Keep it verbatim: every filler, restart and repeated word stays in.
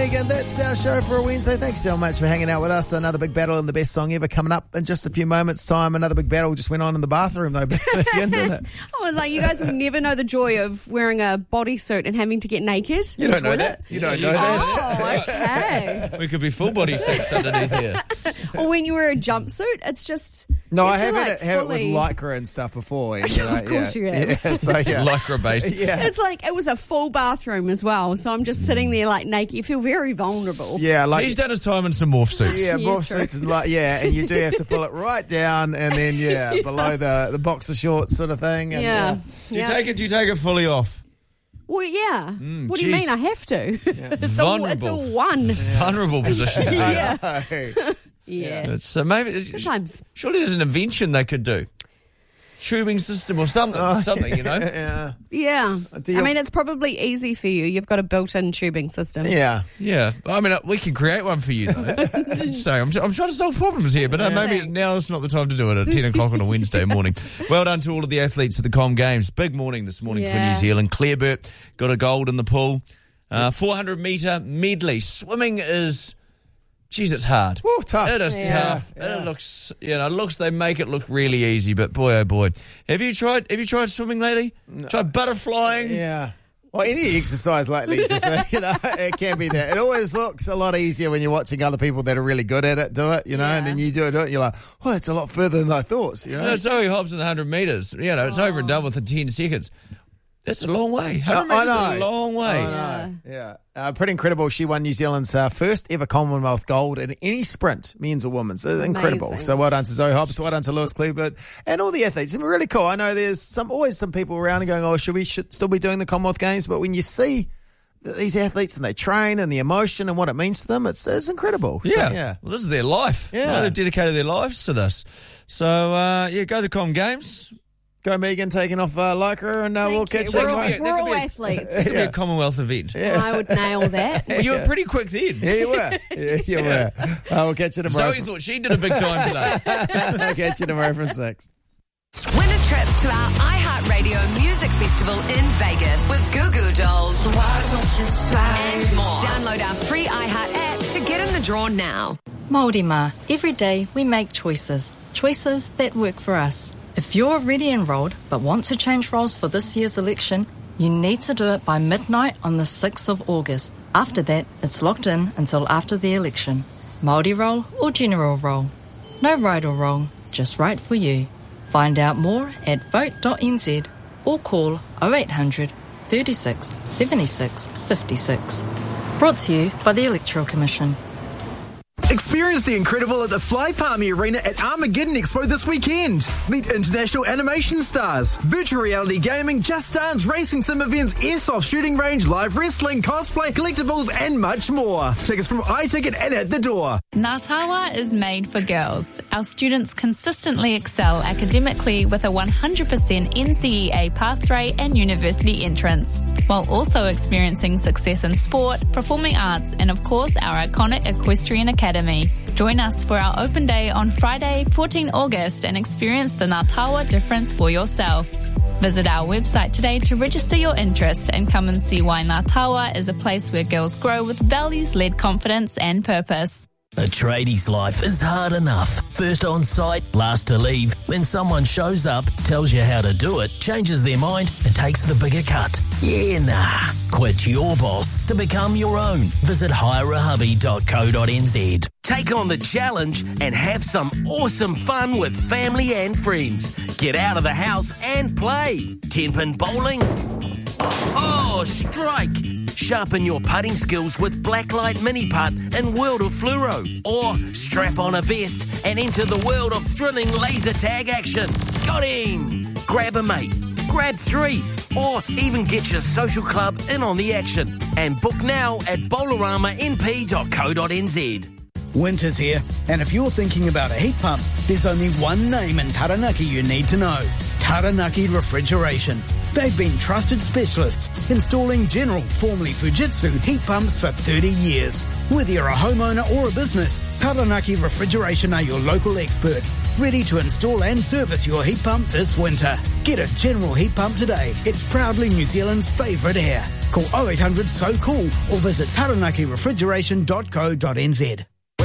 Megan. That's our show for a Wednesday. Thanks so much for hanging out with us. Another big battle and the best song ever coming up in just a few moments' time. Another big battle just went on in the bathroom, though, again, didn't it? I was like, you guys will never know the joy of wearing a bodysuit and having to get naked. You don't know that. You don't know that. Oh, okay. We could be full body suits underneath here. Or when you wear a jumpsuit, it's just... No, I have have like it, have fully... it with Lycra and stuff before. You know, of course yeah. you have. Yeah, so, yeah. Lycra base. Yeah. It's like, it was a full bathroom as well, so I'm just sitting there like naked. You feel very vulnerable. Yeah, like... He's done his time in some morph suits. Yeah, Yeah, morph true. suits and like, yeah, and you do have to pull it right down and then, yeah, below the, the boxer shorts sort of thing. And, Yeah. yeah. Do you Yeah. take it? Do you take it fully off? Well, yeah. Mm, what do you geez. mean? I have to. it's, all, it's Vulnerable. all one. Vulnerable position. to be in. Yeah. Hey. Yeah. It's uh, maybe Sometimes. surely there's an invention they could do, tubing system or something, Oh, something you know. Yeah. Yeah. Do you- I mean, it's probably easy for you. You've got a built-in tubing system. Yeah. Yeah, I mean uh, we can create one for you though. so I'm, I'm trying to solve problems here, but uh, maybe Thanks. now it's not the time to do it at ten o'clock on a Wednesday morning. Well done to all of the athletes at the Com Games. Big morning this morning for Yeah. New Zealand. Claire Burt got a gold in the pool. Uh, four hundred metre medley. Swimming is. Geez, it's hard. Woo, tough. It is Yeah. tough. Yeah. It looks, you know, it looks they make it look really easy, but boy, oh boy, have you tried? Have you tried swimming lately? No. Tried butterflying? Yeah. Well, any exercise lately, just, uh, you know, it can be that. It always looks a lot easier when you're watching other people that are really good at it do it, you know, Yeah. and then you do it, do it, and you're like, oh, it's a lot further than I thought, you know. No, Zoe Hobbs in the hundred metres. You know, it's over and done within ten seconds. That's a long way. Hundred I metres know. is a long way. I know. Yeah. Uh, pretty incredible. She won New Zealand's uh, first ever Commonwealth gold in any sprint, men's or women's. It's incredible. Amazing. So well done to Zoe Hobbs, well done to Lewis Kleebert and all the athletes. It's really cool. I know there's some always some people around and going, oh, should we should still be doing the Commonwealth Games? But when you see th- these athletes and they train and the emotion and what it means to them, it's, it's incredible. So, Yeah. yeah. Well, this is their life. Yeah. Well, they've dedicated their lives to this. So, uh, yeah, go to Com Games. Go Megan taking off uh, Lycra and uh, we'll Thank catch you. you. We're could all, be a- that we're could all be a- athletes. It could be a Commonwealth event. I would nail that. Well, you were pretty quick then. Yeah, you were. Yeah, you were. Uh, we'll catch you tomorrow. Zoe thought she did a big time today. I'll catch you tomorrow from six. Win a trip to our iHeartRadio Music Festival in Vegas with Goo Goo Dolls and more. Download our free iHeart app to get in the draw now. Māori mā, every day we make choices. Choices that work for us. If you're already enrolled but want to change roles for this year's election, you need to do it by midnight on the sixth of August. After that, it's locked in until after the election. Māori role or general role. No right or wrong, just right for you. Find out more at vote dot n z or call oh eight hundred, thirty-six, seventy-six, fifty-six. Brought to you by the Electoral Commission. Experience the incredible at the Fly Palmy Arena at Armageddon Expo this weekend. Meet international animation stars, virtual reality gaming, Just Dance, racing sim events, airsoft shooting range, live wrestling, cosplay, collectibles, and much more. Tickets from iTicket and at the door. Ngā Tawa is made for girls. Our students consistently excel academically with a one hundred percent N C E A pass rate and university entrance, while also experiencing success in sport, performing arts, and of course our iconic Equestrian Academy. Join us for our open day on Friday, the fourteenth of August, and experience the Ngā Tawa difference for yourself. Visit our website today to register your interest and come and see why Ngā Tawa is a place where girls grow with values-led confidence and purpose. A tradie's life is hard enough. First on site, last to leave. When someone shows up, tells you how to do it, changes their mind and takes the bigger cut. Yeah, nah. Quit your boss to become your own. Visit hire a hubby dot co dot n z. Take on the challenge and have some awesome fun with family and friends. Get out of the house and play. ten-pin bowling. Oh, strike! Sharpen your putting skills with Blacklight Mini Putt and World of Fluoro. Or strap on a vest and enter the world of thrilling laser tag action. Got him! Grab a mate, grab three, or even get your social club in on the action. And book now at bowlerama n p dot co dot n z. Winter's here, and if you're thinking about a heat pump, there's only one name in Taranaki you need to know. Taranaki Refrigeration. They've been trusted specialists installing General, formerly Fujitsu, heat pumps for thirty years. Whether you're a homeowner or a business, Taranaki Refrigeration are your local experts, ready to install and service your heat pump this winter. Get a General heat pump today. It's proudly New Zealand's favourite air. Call oh eight hundred so cool or visit taranaki refrigeration dot co dot n z.